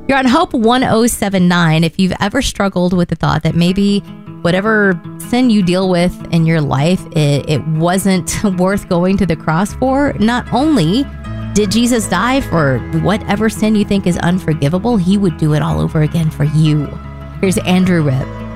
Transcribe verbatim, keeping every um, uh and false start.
You're on Hope one oh seven nine. If you've ever struggled with the thought that maybe whatever sin you deal with in your life, it, it wasn't worth going to the cross for, not only did Jesus die for whatever sin you think is unforgivable, he would do it all over again for you. Here's Andrew Ripp.